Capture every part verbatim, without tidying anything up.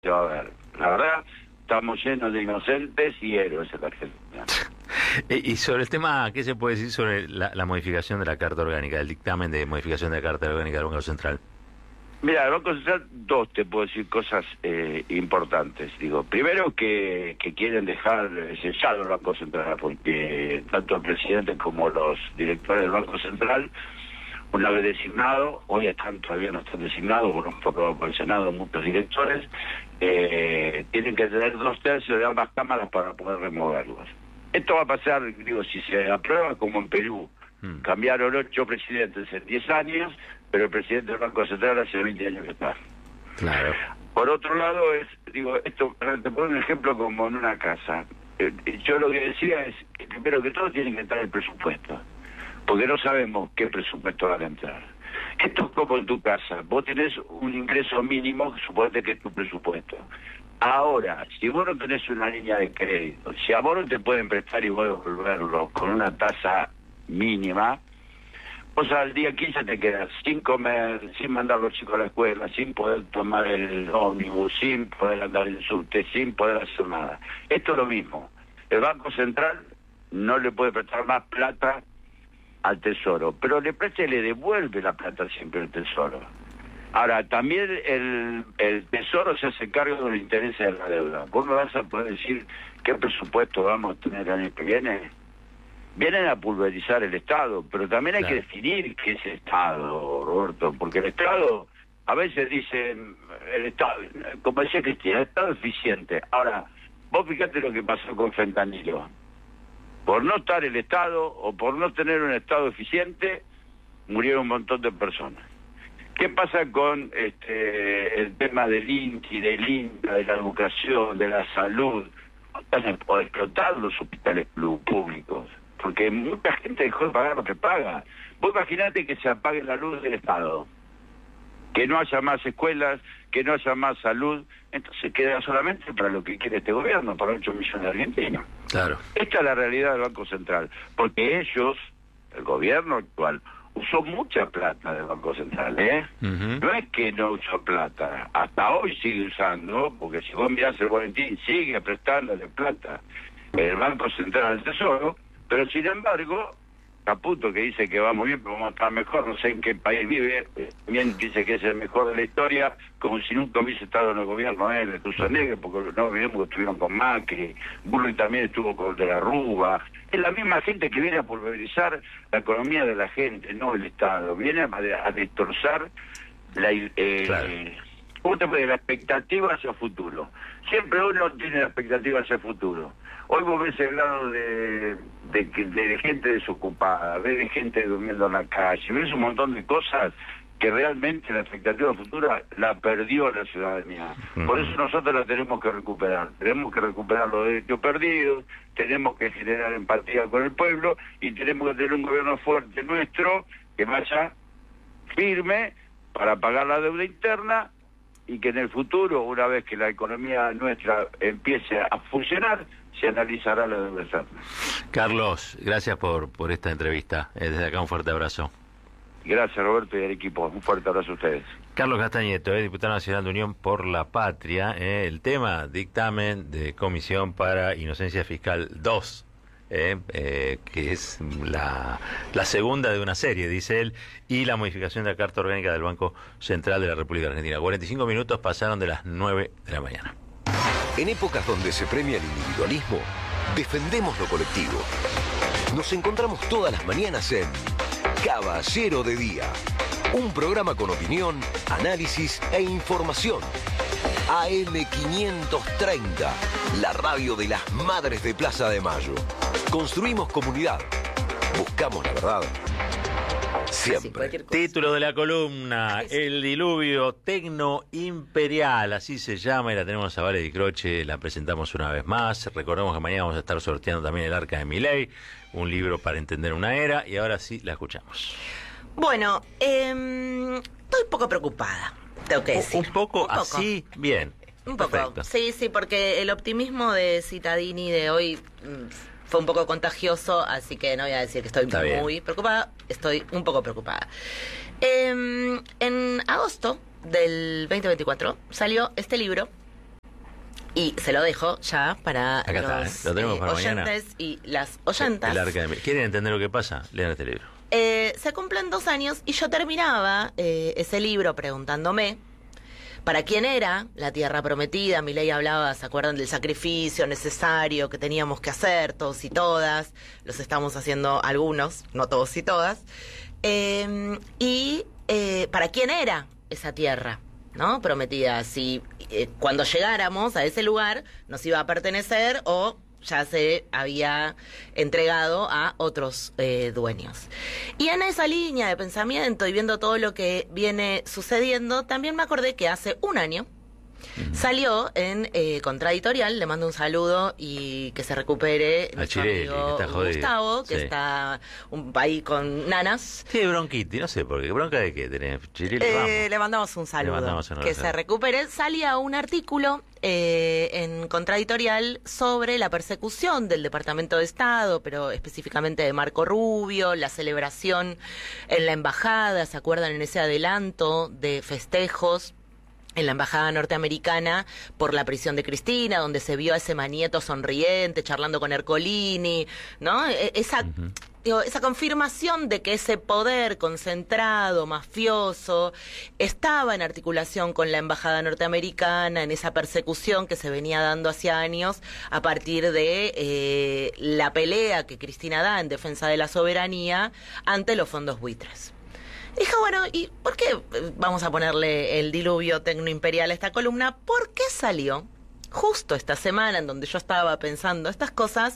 se va a ver. La verdad, estamos llenos de inocentes y héroes en la Argentina. Y sobre el tema, ¿qué se puede decir sobre la, la modificación de la Carta Orgánica, el dictamen de modificación de la Carta Orgánica del Banco Central? Mira, el Banco Central, dos, te puedo decir cosas eh, importantes. Digo, primero que, que quieren dejar sellado el Banco Central, porque tanto el presidente como los directores del Banco Central, una vez designado, hoy están todavía no están designados, bueno, fue aprobado por el Senado muchos directores, eh, tienen que tener dos tercios de ambas cámaras para poder removerlos. Esto va a pasar, digo, si se aprueba como en Perú. Hmm. Cambiaron ocho presidentes en diez años, pero el presidente del Banco Central hace veinte años que está. Claro. Por otro lado, es, digo, esto, te pongo un ejemplo como en una casa. Eh, yo lo que decía es que primero que todo tiene que entrar el presupuesto, porque no sabemos qué presupuesto van a entrar. Esto es como en tu casa, vos tenés un ingreso mínimo, suponete que es tu presupuesto. Ahora, si vos no tenés una línea de crédito, si a vos no te pueden prestar y vos devolverlo con una tasa mínima, vos al día quince te quedas sin comer, sin mandar a los chicos a la escuela, sin poder tomar el ómnibus, sin poder andar en subte, sin poder hacer nada. Esto es lo mismo. El Banco Central no le puede prestar más plata al Tesoro, pero le presta y le devuelve la plata siempre al Tesoro. Ahora, también el, el Tesoro se hace cargo de los intereses de la deuda. ¿Vos me vas a poder decir qué presupuesto vamos a tener el año que viene? Vienen a pulverizar el Estado, pero también hay claro. que definir qué es el Estado, Roberto, porque el Estado, a veces dicen, el Estado, como decía Cristina, el Estado eficiente. Ahora, vos fíjate lo que pasó con fentanilo. Por no estar el Estado, o por no tener un Estado eficiente, murieron un montón de personas. ¿Qué pasa con este el tema del INTI, del INTA, de la educación, de la salud? Están explotados los hospitales públicos, porque mucha gente dejó de pagar lo que paga. Vos imaginate que se apague la luz del Estado, que no haya más escuelas, que no haya más salud, entonces queda solamente para lo que quiere este gobierno, para ocho millones de argentinos. Claro. Esta es la realidad del Banco Central, porque ellos, el gobierno actual, usó mucha plata del Banco Central, ¿eh? Uh-huh. No es que no usó plata, hasta hoy sigue usando, porque si vos mirás el boletín, sigue prestándole plata el Banco Central al Tesoro, pero sin embargo, Caputo, que dice que vamos bien, pero vamos a estar mejor, no sé en qué país vive, también dice que es el mejor de la historia, como si nunca hubiese estado en el gobierno él, de Tuzanegre, porque no olvidemos que estuvieron con Macri, Burley también estuvo con De la Rúa. Es la misma gente que viene a pulverizar la economía de la gente, no el Estado, viene a, a destrozar la, eh, claro. ¿cómo te puede? La expectativa hacia el futuro. Siempre uno tiene la expectativa hacia el futuro. Hoy vos ves el grado de, de, de, de gente desocupada, ves de gente durmiendo en la calle, ves un montón de cosas que realmente la expectativa futura la perdió la ciudadanía. Uh-huh. Por eso nosotros la tenemos que recuperar. Tenemos que recuperar los derechos perdidos, tenemos que generar empatía con el pueblo y tenemos que tener un gobierno fuerte nuestro que vaya firme para pagar la deuda interna y que en el futuro, una vez que la economía nuestra empiece a funcionar, se analizará la deuda externa. Carlos, gracias por, por esta entrevista. Desde acá un fuerte abrazo. Gracias, Roberto, y al equipo. Un fuerte abrazo a ustedes. Carlos Castañeto, eh, diputado nacional de Unión por la Patria. Eh, el tema, dictamen de Comisión para Inocencia Fiscal dos, eh, eh, que es la, la segunda de una serie, dice él, y la modificación de la Carta Orgánica del Banco Central de la República Argentina. cuarenta y cinco minutos pasaron de las nueve de la mañana. En épocas donde se premia el individualismo, defendemos lo colectivo. Nos encontramos todas las mañanas en Caballero de Día, un programa con opinión, análisis e información. A M quinientos treinta, la radio de las madres de Plaza de Mayo. Construimos comunidad, buscamos la verdad. Siempre. Título de la columna: El diluvio tecno-imperial, así se llama, y la tenemos a Vale Di Croce, la presentamos una vez más. Recordemos que mañana vamos a estar sorteando también El Arca de Milei, un libro para entender una era, y ahora sí la escuchamos. Bueno, eh, estoy un poco preocupada, tengo que decir. Un poco, un poco. Así, bien. Un poco, perfecto. Sí, sí, porque el optimismo de Cittadini de hoy fue un poco contagioso, así que no voy a decir que estoy Está muy bien. preocupada, estoy un poco preocupada. Eh, en agosto del veinte veinticuatro salió este libro Y se lo dejo ya para Acá los está, ¿eh? Lo tenemos eh, para oyentes mañana. y las oyentas. El arca de... ¿Quieren entender lo que pasa? Lean este libro. Eh, se cumplen dos años y yo terminaba eh, ese libro preguntándome para quién era la tierra prometida. Milei hablaba, ¿se acuerdan del sacrificio necesario que teníamos que hacer todos y todas? Los estamos haciendo algunos, no todos y todas. Eh, y eh, ¿para quién era esa tierra, ¿no? Prometida? Si eh, cuando llegáramos a ese lugar nos iba a pertenecer o ya se había entregado a otros eh, dueños. Y en esa línea de pensamiento y viendo todo lo que viene sucediendo, también me acordé que hace un año uh-huh. salió en eh, Contraeditorial, le mando un saludo y que se recupere nuestro Chirelli, amigo que está jodido. Gustavo, que sí. está un país con nanas. Tiene bronquitis, no sé por qué. ¿Bronca de qué tenés, Chirelli? Eh, Vamos. le mandamos un saludo. Le mandamos un que abrazo. se recupere. Salía un artículo eh, en Contraeditorial sobre la persecución del Departamento de Estado, pero específicamente de Marco Rubio, la celebración en la embajada, ¿se acuerdan? En ese adelanto de festejos en la embajada norteamericana por la prisión de Cristina, donde se vio a ese Manieto sonriente, charlando con Ercolini, ¿no? Esa, uh-huh. digo, esa confirmación de que ese poder concentrado, mafioso, estaba en articulación con la embajada norteamericana, en esa persecución que se venía dando hace años a partir de eh, la pelea que Cristina da en defensa de la soberanía ante los fondos buitres. Dije, bueno, ¿y por qué vamos a ponerle el diluvio tecnoimperial a esta columna? ¿Por qué salió justo esta semana en donde yo estaba pensando estas cosas?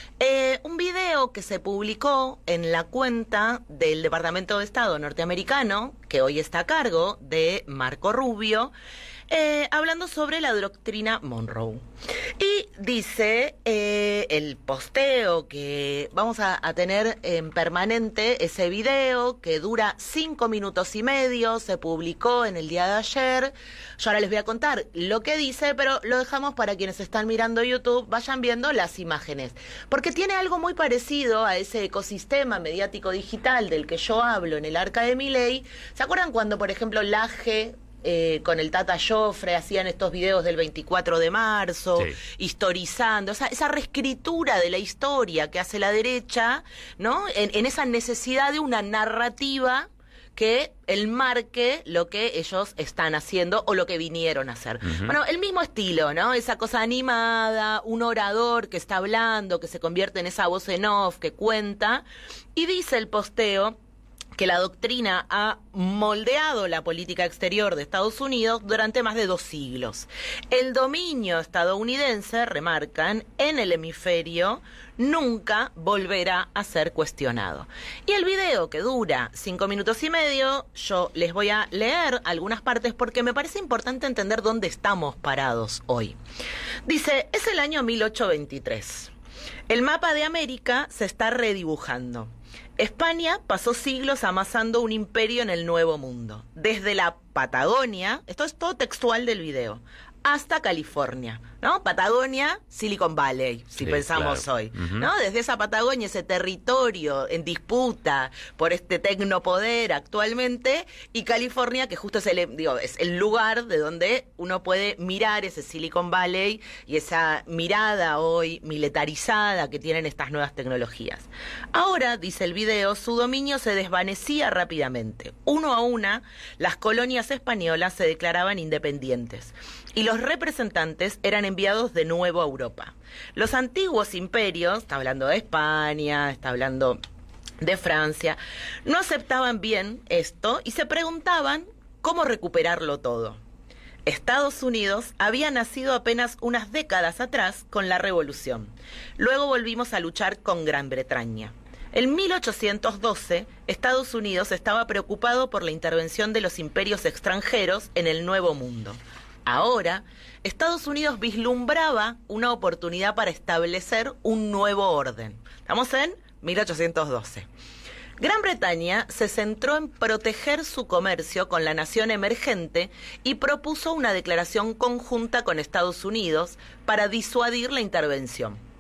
Eh, un video que se publicó en la cuenta del Departamento de Estado norteamericano, que hoy está a cargo de Marco Rubio, eh, hablando sobre la doctrina Monroe. Y dice eh, el posteo que vamos a, a tener en permanente ese video que dura cinco minutos y medio, se publicó en el día de ayer. Yo ahora les voy a contar lo que dice, pero lo dejamos para quienes están mirando YouTube, vayan viendo las imágenes. Porque tiene algo muy parecido a ese ecosistema mediático digital del que yo hablo en el arca de Milei. ¿Se acuerdan cuando, por ejemplo, Laje... Eh, con el Tata Joffre hacían estos videos del veinticuatro de marzo, sí. historizando, o sea, esa reescritura de la historia que hace la derecha, ¿no? En, en esa necesidad de una narrativa que el marque lo que ellos están haciendo o lo que vinieron a hacer. Uh-huh. Bueno, el mismo estilo, ¿no? Esa cosa animada, un orador que está hablando, que se convierte en esa voz en off, que cuenta, y dice el posteo que la doctrina ha moldeado la política exterior de Estados Unidos durante más de dos siglos. El dominio estadounidense, remarcan, en el hemisferio nunca volverá a ser cuestionado. Y el video, que dura cinco minutos y medio, yo les voy a leer algunas partes porque me parece importante entender dónde estamos parados hoy. Dice, es el año mil ochocientos veintitrés. El mapa de América se está redibujando. España pasó siglos amasando un imperio en el Nuevo Mundo, desde la Patagonia, esto es todo textual del video, hasta California, ¿no? Patagonia, Silicon Valley, si sí, pensamos claro. hoy, uh-huh. ¿no? Desde esa Patagonia, ese territorio en disputa por este tecnopoder actualmente, y California, que justo es el, digo, es el lugar de donde uno puede mirar ese Silicon Valley y esa mirada hoy militarizada que tienen estas nuevas tecnologías. Ahora, dice el video, su dominio se desvanecía rápidamente. Uno a una, las colonias españolas se declaraban independientes y los representantes eran enviados de nuevo a Europa. Los antiguos imperios, está hablando de España, está hablando de Francia, no aceptaban bien esto y se preguntaban cómo recuperarlo todo. Estados Unidos había nacido apenas unas décadas atrás con la Revolución. Luego volvimos a luchar con Gran Bretaña. En mil ochocientos doce, Estados Unidos estaba preocupado por la intervención de los imperios extranjeros en el Nuevo Mundo. Ahora, Estados Unidos vislumbraba una oportunidad para establecer un nuevo orden. Estamos en mil ochocientos doce. Gran Bretaña se centró en proteger su comercio con la nación emergente y propuso una declaración conjunta con Estados Unidos para disuadir la intervención.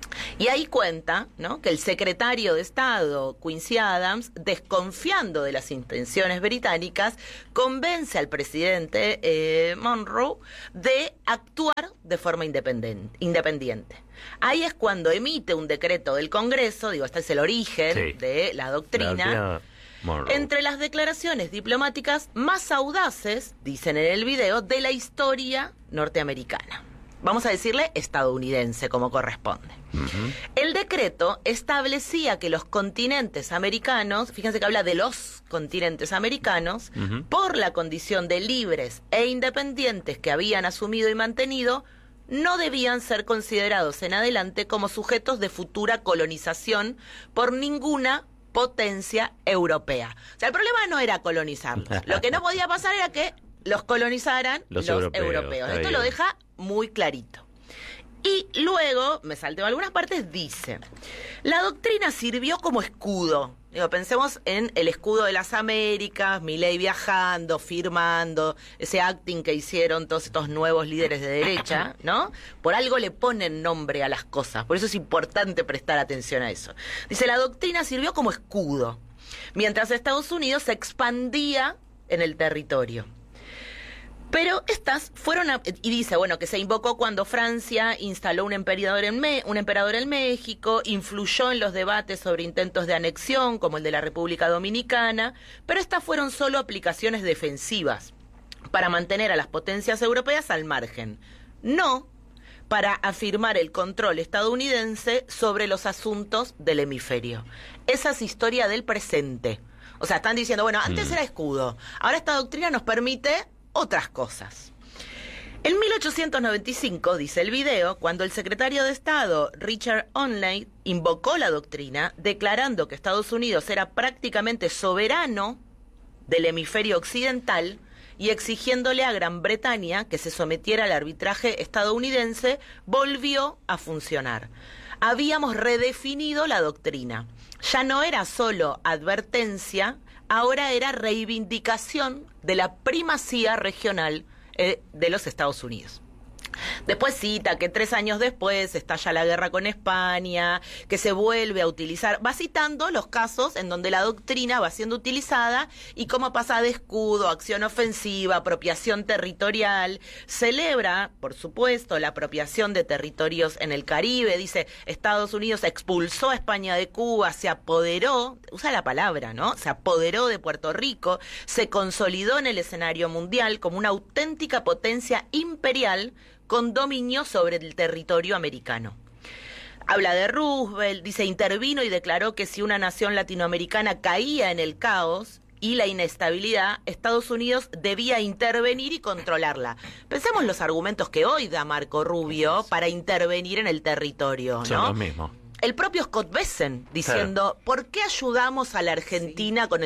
Y ahí cuenta, ¿no?, que el secretario de Estado, Quincy Adams, desconfiando de las intenciones británicas, convence al presidente eh, Monroe de actuar de forma independen- independiente. Ahí es cuando emite un decreto del Congreso, digo, este es el origen Sí. de la doctrina, La doctrina Monroe. entre las declaraciones diplomáticas más audaces, dicen en el video, de la historia norteamericana. Vamos a decirle estadounidense, como corresponde. Uh-huh. El decreto establecía que los continentes americanos, fíjense que habla de los continentes americanos, Uh-huh. por la condición de libres e independientes que habían asumido y mantenido, no debían ser considerados en adelante como sujetos de futura colonización por ninguna potencia europea. O sea, el problema no era colonizarlos. Lo que no podía pasar era que los colonizaran Los los, europeos, europeos. está Esto bien. lo deja muy clarito. Y luego, me salteo algunas partes, dice, la doctrina sirvió como escudo. Digo, pensemos en el escudo de las Américas, Milei viajando, firmando, ese acting que hicieron todos estos nuevos líderes de derecha, ¿no? Por algo le ponen nombre a las cosas, por eso es importante prestar atención a eso. Dice, la doctrina sirvió como escudo, mientras Estados Unidos se expandía en el territorio. Pero estas fueron, a, y dice, bueno, que se invocó cuando Francia instaló un emperador, en Me, un emperador en México, influyó en los debates sobre intentos de anexión, como el de la República Dominicana, pero estas fueron solo aplicaciones defensivas, para mantener a las potencias europeas al margen, no para afirmar el control estadounidense sobre los asuntos del hemisferio. Esa es historia del presente. O sea, están diciendo, bueno, antes Mm. era escudo, ahora esta doctrina nos permite otras cosas. En mil ochocientos noventa y cinco, dice el video, cuando el secretario de Estado, Richard Olney, invocó la doctrina, declarando que Estados Unidos era prácticamente soberano del hemisferio occidental y exigiéndole a Gran Bretaña que se sometiera al arbitraje estadounidense, volvió a funcionar. Habíamos redefinido la doctrina. Ya no era solo advertencia, ahora era reivindicación de la primacía regional eh, de los Estados Unidos. Después cita que tres años después estalla la guerra con España, que se vuelve a utilizar, va citando los casos en donde la doctrina va siendo utilizada y cómo pasa de escudo, acción ofensiva, apropiación territorial, celebra, por supuesto, la apropiación de territorios en el Caribe, dice Estados Unidos expulsó a España de Cuba, se apoderó, usa la palabra, ¿no? Se apoderó de Puerto Rico, se consolidó en el escenario mundial como una auténtica potencia imperial con dominio sobre el territorio americano. Habla de Roosevelt, dice, intervino y declaró que si una nación latinoamericana caía en el caos y la inestabilidad, Estados Unidos debía intervenir y controlarla. Pensemos los argumentos que hoy da Marco Rubio para intervenir en el territorio, ¿no? Son los mismos. El propio Scott Bessent diciendo, ¿por qué ayudamos a la Argentina con el